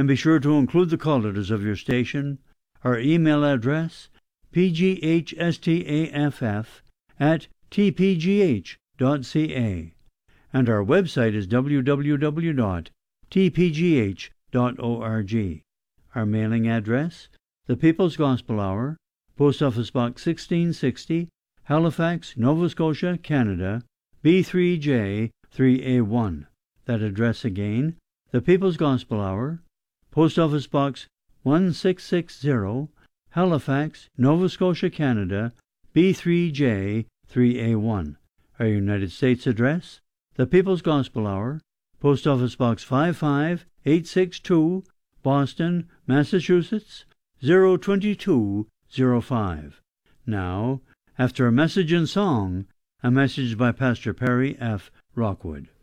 And be sure to include the call letters of your station. Our email address, pghstaff@tpgh.ca. And our website is www.tpgh.org. Our mailing address, The People's Gospel Hour, Post Office Box 1660, Halifax, Nova Scotia, Canada, B3J 3A1. That address again, The People's Gospel Hour, Post Office Box 1660, Halifax, Nova Scotia, Canada, B3J 3A1. Our United States address, The People's Gospel Hour, Post Office Box 55862, Boston, Massachusetts, 02205. Now, after a message in song, a message by Pastor Perry F. Rockwood.